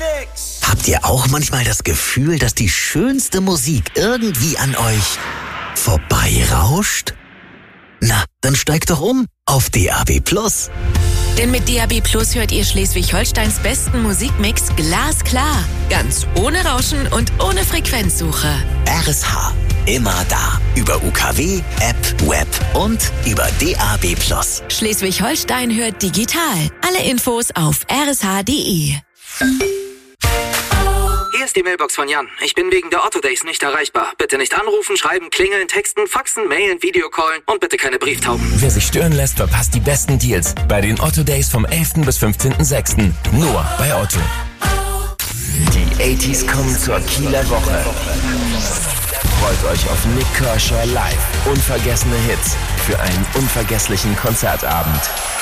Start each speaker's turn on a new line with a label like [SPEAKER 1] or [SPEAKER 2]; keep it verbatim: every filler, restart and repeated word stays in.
[SPEAKER 1] nix.
[SPEAKER 2] Habt ihr auch manchmal das Gefühl, dass die schönste Musik irgendwie an euch vorbeirauscht? Na, dann steigt doch um auf D A B Plus.
[SPEAKER 3] Denn mit D A B Plus hört ihr Schleswig-Holsteins besten Musikmix glasklar. Ganz ohne Rauschen und ohne Frequenzsuche.
[SPEAKER 2] R S H. Immer da. Über U K W, App, Web und über D A B Plus.
[SPEAKER 3] Schleswig-Holstein hört digital. Alle Infos auf r s h punkt d e.
[SPEAKER 4] Hier ist die Mailbox von Jan. Ich bin wegen der Otto Days nicht erreichbar. Bitte nicht anrufen, schreiben, klingeln, texten, faxen, mailen, Videocallen und bitte keine Brieftauben.
[SPEAKER 5] Wer sich stören lässt, verpasst die besten Deals bei den Otto Days vom elften bis fünfzehnten sechsten Nur bei Otto. Die achtziger kommen zur Kieler Woche. Freut euch auf Nik Kershaw live. Unvergessene Hits für einen unvergesslichen Konzertabend.